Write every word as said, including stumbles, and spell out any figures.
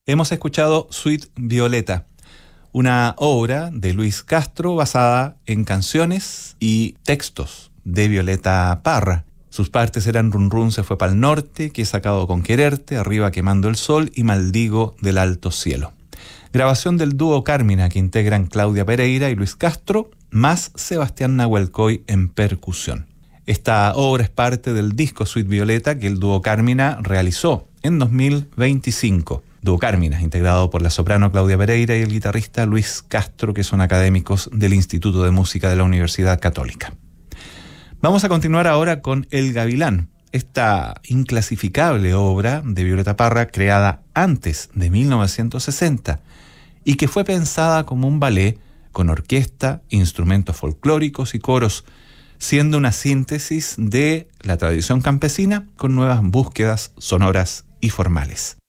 Hemos escuchado Suite Violeta, una obra de Luis Castro basada en canciones y textos de Violeta Parra. Sus partes eran Run Run se fue pa'l norte, Que he sacado con quererte, Arriba quemando el sol y Maldigo del alto cielo. Grabación del dúo Carmina que integran Claudia Pereira y Luis Castro, más Sebastián Nahuelcoy en percusión. Esta obra es parte del disco Suite Violeta que el dúo Carmina realizó en dos mil veinticinco. Dúo Carmina, integrado por la soprano Claudia Pereira y el guitarrista Luis Castro, que son académicos del Instituto de Música de la Universidad Católica. Vamos a continuar ahora con El Gavilán, esta inclasificable obra de Violeta Parra creada antes de mil novecientos sesenta y que fue pensada como un ballet con orquesta, instrumentos folclóricos y coros, siendo una síntesis de la tradición campesina con nuevas búsquedas sonoras y formales.